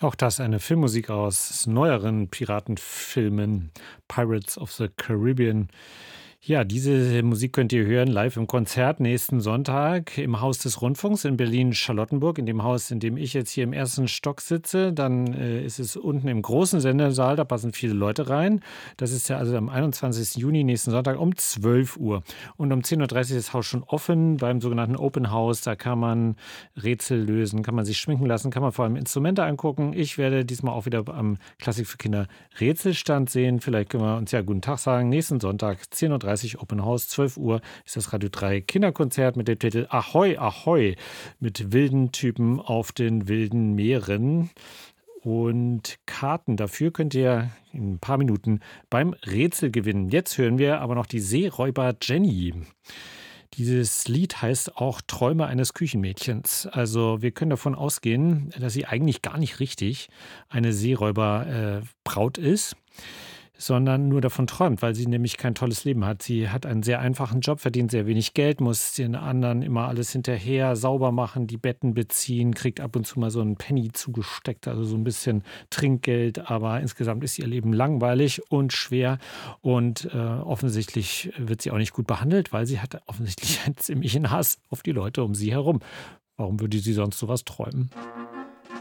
Auch das eine Filmmusik aus neueren Piratenfilmen, Pirates of the Caribbean. Ja, diese Musik könnt ihr hören live im Konzert nächsten Sonntag im Haus des Rundfunks in Berlin-Charlottenburg, in dem Haus, in dem ich jetzt hier im ersten Stock sitze. Dann ist es unten im großen Sendesaal, da passen viele Leute rein. Das ist ja also am 21. Juni, nächsten Sonntag um 12 Uhr. Und um 10:30 Uhr ist das Haus schon offen beim sogenannten Open House. Da kann man Rätsel lösen, kann man sich schminken lassen, kann man vor allem Instrumente angucken. Ich werde diesmal auch wieder am Klassik für Kinder Rätselstand sehen. Vielleicht können wir uns ja guten Tag sagen. Nächsten Sonntag, 10:30 Uhr, Open House, 12 Uhr ist das Radio 3 Kinderkonzert mit dem Titel Ahoi, Ahoi, mit wilden Typen auf den wilden Meeren. Und Karten dafür könnt ihr in ein paar Minuten beim Rätsel gewinnen. Jetzt hören wir aber noch die Seeräuber Jenny. Dieses Lied heißt auch Träume eines Küchenmädchens. Also wir können davon ausgehen, dass sie eigentlich gar nicht richtig eine Seeräuberbraut ist, sondern nur davon träumt, weil sie nämlich kein tolles Leben hat. Sie hat einen sehr einfachen Job, verdient sehr wenig Geld, muss den anderen immer alles hinterher sauber machen, die Betten beziehen, kriegt ab und zu mal so einen Penny zugesteckt, also so ein bisschen Trinkgeld, aber insgesamt ist ihr Leben langweilig und schwer und offensichtlich wird sie auch nicht gut behandelt, weil sie hat offensichtlich einen ziemlichen Hass auf die Leute um sie herum. Warum würde sie sonst sowas träumen?